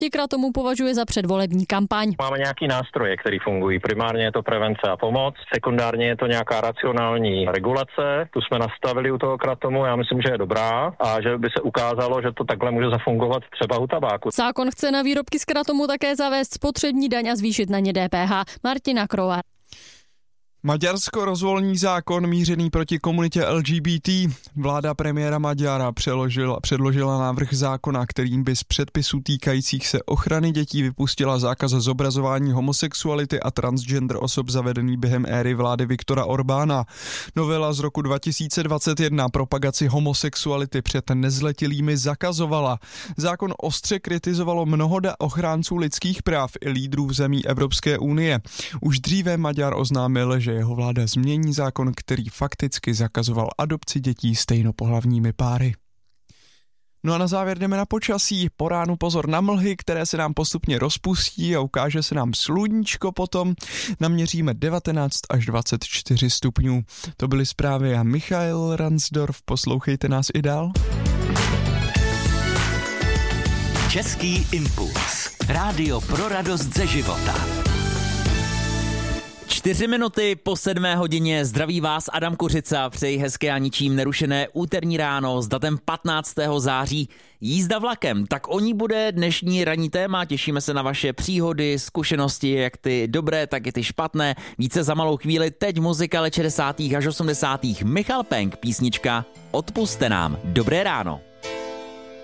Martin Kratomu považuje za předvolební kampaň. Máme nějaký nástroje, které fungují. Primárně je to prevence a pomoc, sekundárně je to nějaká racionální regulace. Tu jsme nastavili u toho Kratomu, já myslím, že je dobrá a že by se ukázalo, že to takhle může zafungovat třeba u tabáku. Zákon chce na výrobky z Kratomu také zavést spotřební daň a zvýšit na ně DPH. Martina Krova. Maďarsko rozvolní zákon mířený proti komunitě LGBT. Vláda premiéra Maďara předložila návrh zákona, kterým by z předpisů týkajících se ochrany dětí vypustila zákaz zobrazování homosexuality a transgender osob zavedený během éry vlády Viktora Orbána. Novela z roku 2021 propagaci homosexuality před nezletilými zakazovala. Zákon ostře kritizovalo mnoho ochránců lidských práv i lídrů zemí Evropské unie. Už dříve Maďar oznámil, že jeho vláda změní zákon, který fakticky zakazoval adopci dětí stejnopohlavními páry. No a na závěr jdeme na počasí. Po ránu pozor na mlhy, které se nám postupně rozpustí a ukáže se nám sluníčko potom. Naměříme 19 až 24 stupňů. To byly zprávy a Michael Ransdorf. Poslouchejte nás i dál. Český impuls. Rádio pro radost ze života. 4 minuty po 7 hodině zdraví vás Adam Kuřica, přeji hezké a ničím nerušené úterní ráno s datem 15. září. Jízda vlakem, tak o ní bude dnešní ranní téma, těšíme se na vaše příhody, zkušenosti, jak ty dobré, tak i ty špatné. Více za malou chvíli, teď muzika let 60. až 80. Michal Penk, písnička Odpusťte nám. Dobré ráno.